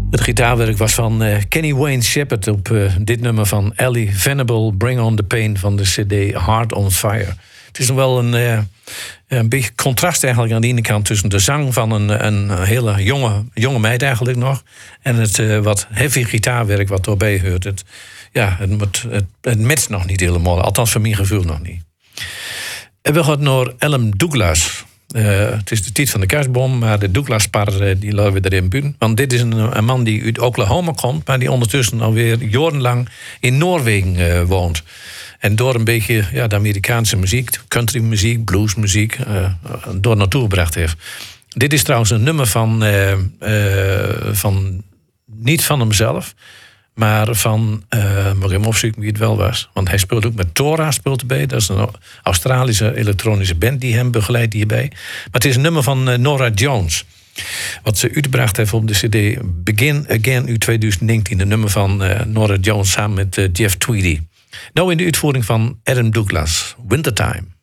Het gitaarwerk was van Kenny Wayne Shepherd op dit nummer van Ellie Venable, Bring on the Pain van de CD Heart on Fire. Het is nog wel een beetje contrast eigenlijk aan de ene kant tussen de zang van een hele jonge meid eigenlijk nog en het wat heavy gitaarwerk wat doorbij hoort. Het matcht nog niet helemaal, althans voor mijn gevoel nog niet. En we gaan naar Ellen Douglas. Het is de tijd van de kerstboom, maar de Douglas-par die laten we erin buiten. Want dit is een man die uit Oklahoma komt, maar die ondertussen alweer jarenlang in Noorwegen woont. En door een beetje de Amerikaanse muziek, countrymuziek, bluesmuziek, door naartoe gebracht heeft. Dit is trouwens een nummer van niet van hemzelf, maar van, mag ik hem opzoeken wie het wel was. Want hij speelt ook met Tora, speelt erbij. Dat is een Australische elektronische band die hem begeleidt hierbij. Maar het is een nummer van Norah Jones. Wat ze uitgebracht heeft op de CD Begin Again uit 2019. Een nummer van Norah Jones samen met Jeff Tweedy. Nou in de uitvoering van Adam Douglas, Wintertime.